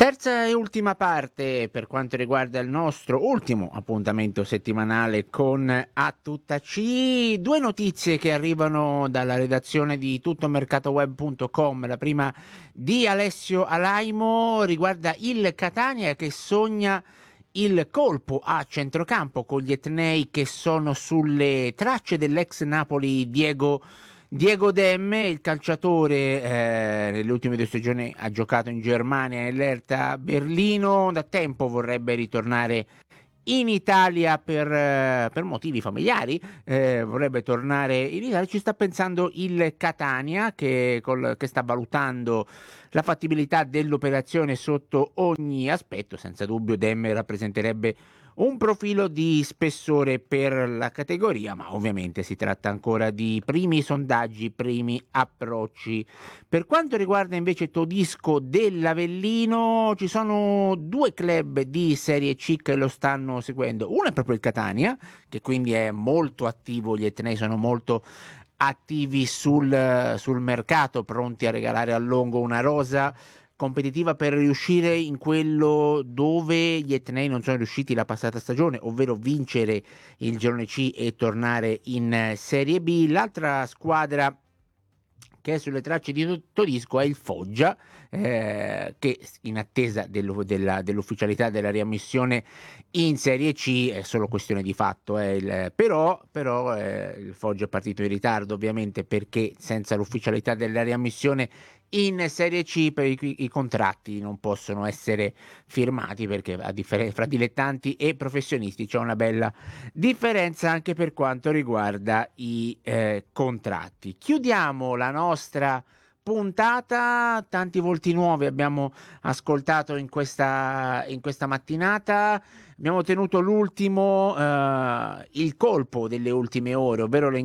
Terza e ultima parte per quanto riguarda il nostro ultimo appuntamento settimanale con A Tutta C. Due notizie che arrivano dalla redazione di tuttomercatoweb.com. La prima di Alessio Alaimo riguarda il Catania che sogna il colpo a centrocampo con gli etnei che sono sulle tracce dell'ex Napoli Diego Demme, il calciatore, nelle ultime 2 stagioni ha giocato in Germania nell'Hertha Berlino, da tempo vorrebbe ritornare in Italia per motivi familiari, vorrebbe tornare in Italia, ci sta pensando il Catania che sta valutando la fattibilità dell'operazione sotto ogni aspetto. Senza dubbio Demme rappresenterebbe un profilo di spessore per la categoria, ma ovviamente si tratta ancora di primi sondaggi, primi approcci. Per quanto riguarda invece Todisco dell'Avellino, ci sono 2 club di Serie C che lo stanno seguendo. Uno è proprio il Catania, che quindi è molto attivo, gli etnei sono molto attivi sul mercato, pronti a regalare a Longo una rosa competitiva per riuscire in quello dove gli etnei non sono riusciti la passata stagione, ovvero vincere il girone C e tornare in Serie B. L'altra squadra che è sulle tracce di Todisco è il Foggia, che in attesa dell'ufficialità della riammissione in Serie C è solo questione di fatto. Però il Foggia è partito in ritardo ovviamente perché senza l'ufficialità della riammissione in Serie C i contratti non possono essere firmati perché fra dilettanti e professionisti c'è una bella differenza anche per quanto riguarda i contratti. Chiudiamo la nostra puntata, tanti volti nuovi abbiamo ascoltato in questa mattinata. Abbiamo tenuto l'ultimo, il colpo delle ultime ore, ovvero le